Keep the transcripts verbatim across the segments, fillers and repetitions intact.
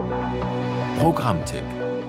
Programmtipp.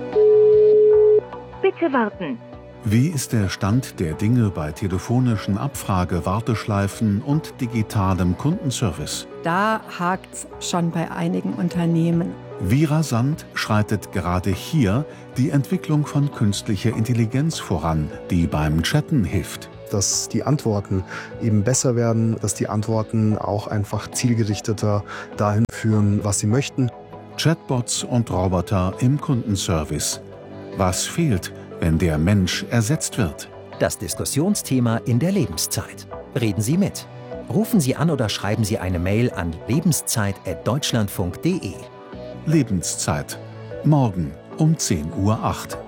Bitte warten. Wie ist der Stand der Dinge bei telefonischen Abfrage-Warteschleifen und digitalem Kundenservice? Da hakt's schon bei einigen Unternehmen. Wie rasant schreitet gerade hier die Entwicklung von künstlicher Intelligenz voran, die beim Chatten hilft? Dass die Antworten eben besser werden, dass die Antworten auch einfach zielgerichteter dahin führen, was sie möchten. Chatbots und Roboter im Kundenservice. Was fehlt, wenn der Mensch ersetzt wird? Das Diskussionsthema in der Lebenszeit. Reden Sie mit. Rufen Sie an oder schreiben Sie eine Mail an lebenszeit at deutschlandfunk punkt de. Lebenszeit. Morgen um zehn Uhr acht.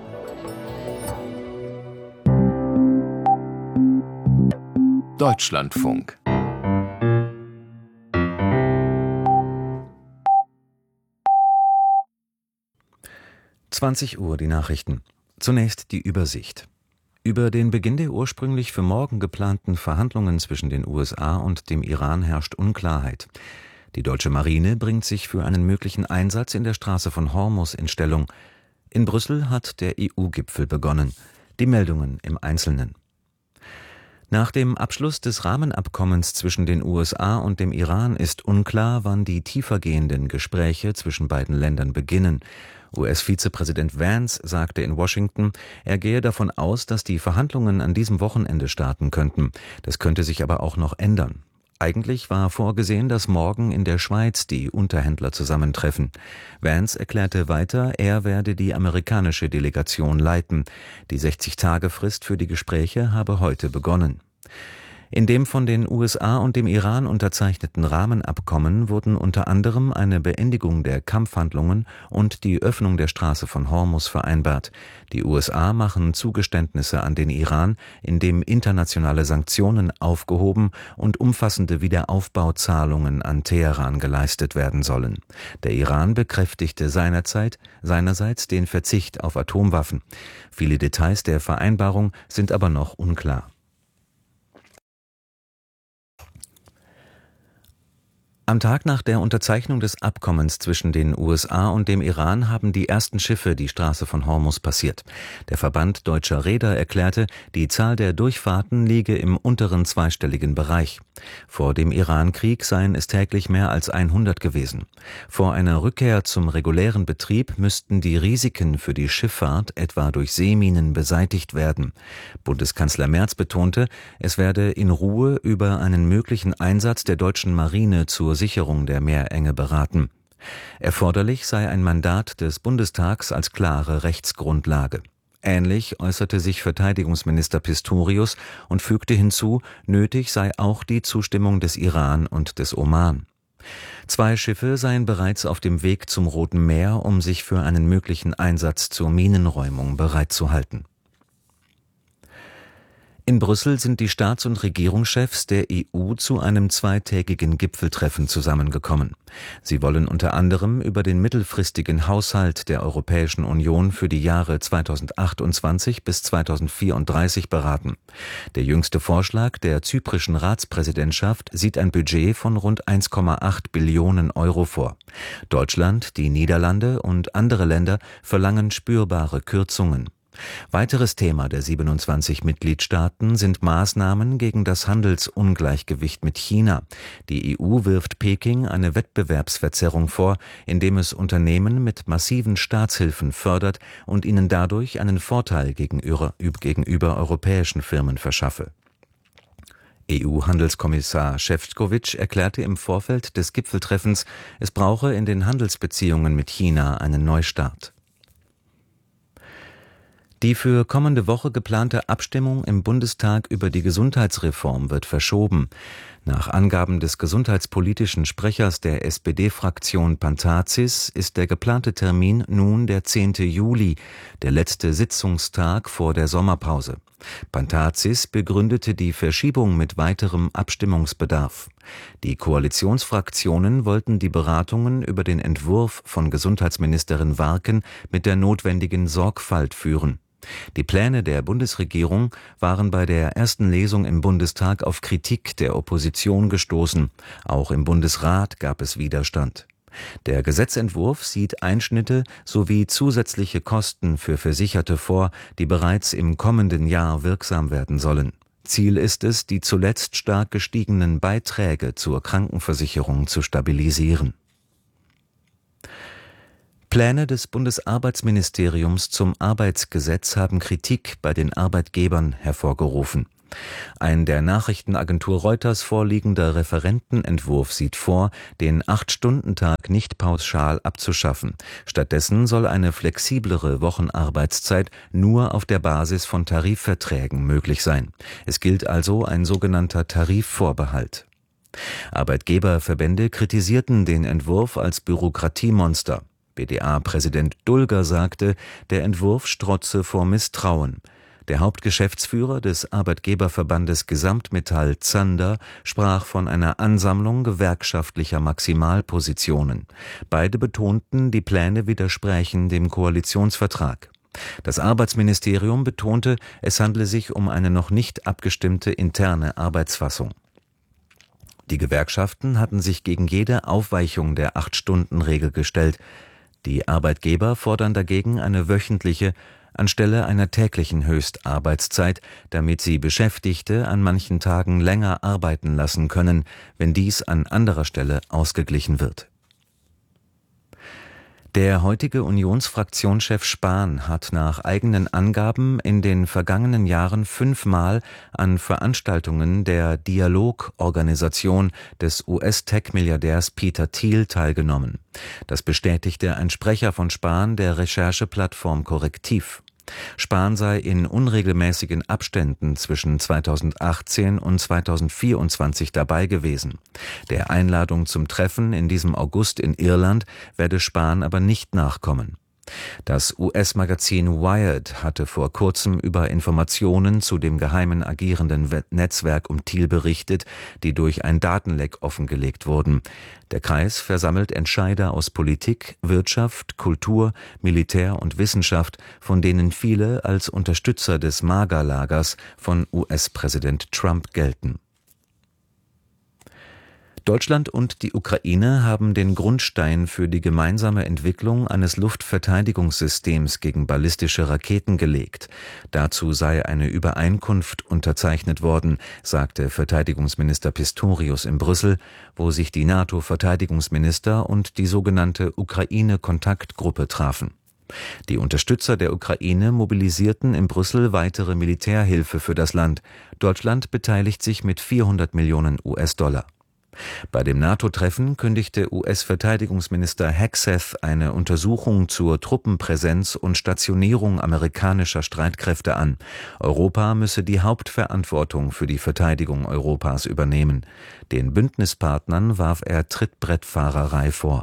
Deutschlandfunk. zwanzig Uhr die Nachrichten. Zunächst die Übersicht. Über den Beginn der ursprünglich für morgen geplanten Verhandlungen zwischen den U S A und dem Iran herrscht Unklarheit. Die deutsche Marine bringt sich für einen möglichen Einsatz in der Straße von Hormuz in Stellung. In Brüssel hat der E U-Gipfel begonnen. Die Meldungen im Einzelnen. Nach dem Abschluss des Rahmenabkommens zwischen den U S A und dem Iran ist unklar, wann die tiefergehenden Gespräche zwischen beiden Ländern beginnen. U S-Vizepräsident Vance sagte in Washington, er gehe davon aus, dass die Verhandlungen an diesem Wochenende starten könnten. Das könnte sich aber auch noch ändern. Eigentlich war vorgesehen, dass morgen in der Schweiz die Unterhändler zusammentreffen. Vance erklärte weiter, er werde die amerikanische Delegation leiten. Die sechzig-Tage-Frist für die Gespräche habe heute begonnen. In dem von den U S A und dem Iran unterzeichneten Rahmenabkommen wurden unter anderem eine Beendigung der Kampfhandlungen und die Öffnung der Straße von Hormuz vereinbart. Die U S A machen Zugeständnisse an den Iran, indem internationale Sanktionen aufgehoben und umfassende Wiederaufbauzahlungen an Teheran geleistet werden sollen. Der Iran bekräftigte seinerzeit seinerseits den Verzicht auf Atomwaffen. Viele Details der Vereinbarung sind aber noch unklar. Am Tag nach der Unterzeichnung des Abkommens zwischen den U S A und dem Iran haben die ersten Schiffe die Straße von Hormuz passiert. Der Verband deutscher Reeder erklärte, die Zahl der Durchfahrten liege im unteren zweistelligen Bereich. Vor dem Iran-Krieg seien es täglich mehr als hundert gewesen. Vor einer Rückkehr zum regulären Betrieb müssten die Risiken für die Schifffahrt etwa durch Seeminen beseitigt werden. Bundeskanzler Merz betonte, es werde in Ruhe über einen möglichen Einsatz der deutschen Marine zur Sicherung der Meerenge beraten. Erforderlich sei ein Mandat des Bundestags als klare Rechtsgrundlage. Ähnlich äußerte sich Verteidigungsminister Pistorius und fügte hinzu, nötig sei auch die Zustimmung des Iran und des Oman. Zwei Schiffe seien bereits auf dem Weg zum Roten Meer, um sich für einen möglichen Einsatz zur Minenräumung bereitzuhalten. In Brüssel sind die Staats- und Regierungschefs der E U zu einem zweitägigen Gipfeltreffen zusammengekommen. Sie wollen unter anderem über den mittelfristigen Haushalt der Europäischen Union für die Jahre zweitausendachtundzwanzig bis zweitausendvierunddreißig beraten. Der jüngste Vorschlag der zyprischen Ratspräsidentschaft sieht ein Budget von rund eins Komma acht Billionen Euro vor. Deutschland, die Niederlande und andere Länder verlangen spürbare Kürzungen. Weiteres Thema der siebenundzwanzig Mitgliedstaaten sind Maßnahmen gegen das Handelsungleichgewicht mit China. Die E U wirft Peking eine Wettbewerbsverzerrung vor, indem es Unternehmen mit massiven Staatshilfen fördert und ihnen dadurch einen Vorteil gegenüber, gegenüber europäischen Firmen verschaffe. E U-Handelskommissar Šefčovič erklärte im Vorfeld des Gipfeltreffens, es brauche in den Handelsbeziehungen mit China einen Neustart. Die für kommende Woche geplante Abstimmung im Bundestag über die Gesundheitsreform wird verschoben. Nach Angaben des gesundheitspolitischen Sprechers der S P D-Fraktion Pantazis ist der geplante Termin nun der zehnte Juli, der letzte Sitzungstag vor der Sommerpause. Pantazis begründete die Verschiebung mit weiterem Abstimmungsbedarf. Die Koalitionsfraktionen wollten die Beratungen über den Entwurf von Gesundheitsministerin Warken mit der notwendigen Sorgfalt führen. Die Pläne der Bundesregierung waren bei der ersten Lesung im Bundestag auf Kritik der Opposition gestoßen. Auch im Bundesrat gab es Widerstand. Der Gesetzentwurf sieht Einschnitte sowie zusätzliche Kosten für Versicherte vor, die bereits im kommenden Jahr wirksam werden sollen. Ziel ist es, die zuletzt stark gestiegenen Beiträge zur Krankenversicherung zu stabilisieren. Pläne des Bundesarbeitsministeriums zum Arbeitsgesetz haben Kritik bei den Arbeitgebern hervorgerufen. Ein der Nachrichtenagentur Reuters vorliegender Referentenentwurf sieht vor, den Acht-Stunden-Tag nicht pauschal abzuschaffen. Stattdessen soll eine flexiblere Wochenarbeitszeit nur auf der Basis von Tarifverträgen möglich sein. Es gilt also ein sogenannter Tarifvorbehalt. Arbeitgeberverbände kritisierten den Entwurf als Bürokratiemonster. B D A-Präsident Dulger sagte, der Entwurf strotze vor Misstrauen. Der Hauptgeschäftsführer des Arbeitgeberverbandes Gesamtmetall Zander sprach von einer Ansammlung gewerkschaftlicher Maximalpositionen. Beide betonten, die Pläne widersprächen dem Koalitionsvertrag. Das Arbeitsministerium betonte, es handle sich um eine noch nicht abgestimmte interne Arbeitsfassung. Die Gewerkschaften hatten sich gegen jede Aufweichung der Acht-Stunden-Regel gestellt. Die Arbeitgeber fordern dagegen eine wöchentliche anstelle einer täglichen Höchstarbeitszeit, damit sie Beschäftigte an manchen Tagen länger arbeiten lassen können, wenn dies an anderer Stelle ausgeglichen wird. Der heutige Unionsfraktionschef Spahn hat nach eigenen Angaben in den vergangenen Jahren fünfmal an Veranstaltungen der Dialogorganisation des U S-Tech-Milliardärs Peter Thiel teilgenommen. Das bestätigte ein Sprecher von Spahn der Rechercheplattform Korrektiv. Spahn sei in unregelmäßigen Abständen zwischen zweitausendachtzehn und zweitausendvierundzwanzig dabei gewesen. Der Einladung zum Treffen in diesem August in Irland werde Spahn aber nicht nachkommen. Das U S-Magazin Wired hatte vor kurzem über Informationen zu dem geheimen agierenden Netzwerk um Thiel berichtet, die durch ein Datenleck offengelegt wurden. Der Kreis versammelt Entscheider aus Politik, Wirtschaft, Kultur, Militär und Wissenschaft, von denen viele als Unterstützer des MAGA-Lagers von U S-Präsident Trump gelten. Deutschland und die Ukraine haben den Grundstein für die gemeinsame Entwicklung eines Luftverteidigungssystems gegen ballistische Raketen gelegt. Dazu sei eine Übereinkunft unterzeichnet worden, sagte Verteidigungsminister Pistorius in Brüssel, wo sich die NATO-Verteidigungsminister und die sogenannte Ukraine-Kontaktgruppe trafen. Die Unterstützer der Ukraine mobilisierten in Brüssel weitere Militärhilfe für das Land. Deutschland beteiligt sich mit vierhundert Millionen U S-Dollar. Bei dem NATO-Treffen kündigte U S-Verteidigungsminister Hegseth eine Untersuchung zur Truppenpräsenz und Stationierung amerikanischer Streitkräfte an. Europa müsse die Hauptverantwortung für die Verteidigung Europas übernehmen. Den Bündnispartnern warf er Trittbrettfahrerei vor.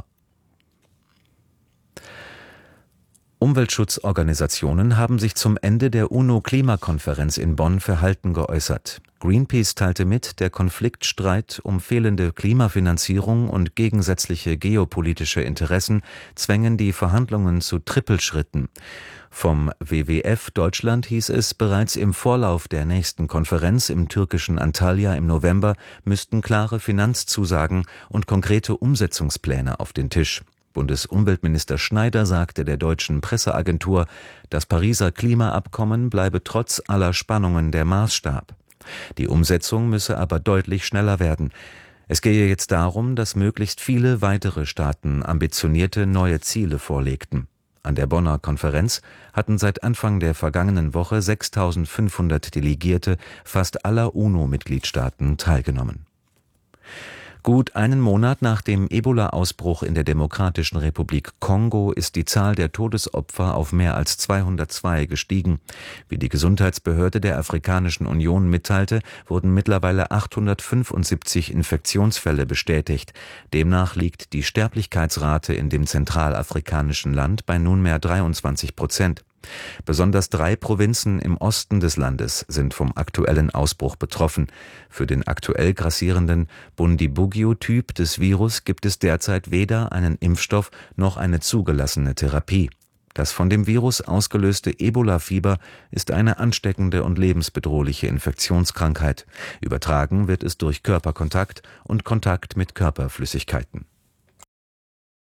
Umweltschutzorganisationen haben sich zum Ende der UNO-Klimakonferenz in Bonn verhalten geäußert. Greenpeace teilte mit, der Konfliktstreit um fehlende Klimafinanzierung und gegensätzliche geopolitische Interessen zwängen die Verhandlungen zu Trippelschritten. Vom W W F Deutschland hieß es, bereits im Vorlauf der nächsten Konferenz im türkischen Antalya im November müssten klare Finanzzusagen und konkrete Umsetzungspläne auf den Tisch. Bundesumweltminister Schneider sagte der deutschen Presseagentur, das Pariser Klimaabkommen bleibe trotz aller Spannungen der Maßstab. Die Umsetzung müsse aber deutlich schneller werden. Es gehe jetzt darum, dass möglichst viele weitere Staaten ambitionierte neue Ziele vorlegten. An der Bonner Konferenz hatten seit Anfang der vergangenen Woche sechstausendfünfhundert Delegierte fast aller UNO-Mitgliedstaaten teilgenommen. Gut einen Monat nach dem Ebola-Ausbruch in der Demokratischen Republik Kongo ist die Zahl der Todesopfer auf mehr als zweihundertzwei gestiegen. Wie die Gesundheitsbehörde der Afrikanischen Union mitteilte, wurden mittlerweile achthundertfünfundsiebzig Infektionsfälle bestätigt. Demnach liegt die Sterblichkeitsrate in dem zentralafrikanischen Land bei nunmehr dreiundzwanzig Prozent. Besonders drei Provinzen im Osten des Landes sind vom aktuellen Ausbruch betroffen. Für den aktuell grassierenden Bundibugyo-Typ des Virus gibt es derzeit weder einen Impfstoff noch eine zugelassene Therapie. Das von dem Virus ausgelöste Ebola-Fieber ist eine ansteckende und lebensbedrohliche Infektionskrankheit. Übertragen wird es durch Körperkontakt und Kontakt mit Körperflüssigkeiten.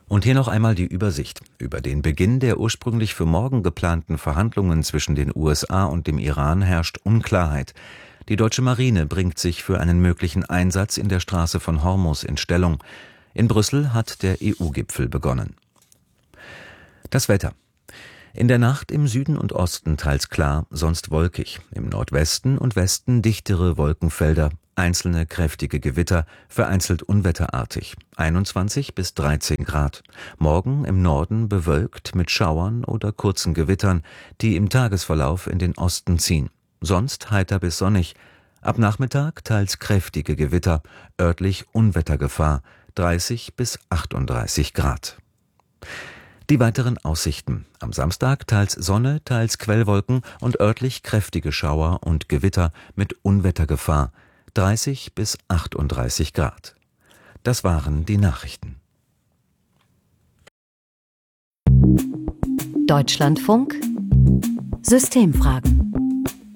Und hier noch einmal die Übersicht über den Beginn der ursprünglich für morgen geplanten Verhandlungen zwischen den U S A und dem Iran herrscht Unklarheit. Die deutsche Marine bringt sich für einen möglichen Einsatz in der Straße von Hormuz in Stellung. In Brüssel hat der E U-Gipfel begonnen. Das Wetter. In der Nacht im Süden und Osten teils klar, sonst wolkig. Im Nordwesten und Westen dichtere Wolkenfelder, einzelne kräftige Gewitter, vereinzelt unwetterartig. einundzwanzig bis dreizehn Grad. Morgen im Norden bewölkt mit Schauern oder kurzen Gewittern, die im Tagesverlauf in den Osten ziehen. Sonst heiter bis sonnig. Ab Nachmittag teils kräftige Gewitter, örtlich Unwettergefahr, dreißig bis achtunddreißig Grad. Die weiteren Aussichten. Am Samstag teils Sonne, teils Quellwolken und örtlich kräftige Schauer und Gewitter mit Unwettergefahr, dreißig bis achtunddreißig Grad. Das waren die Nachrichten. Deutschlandfunk Systemfragen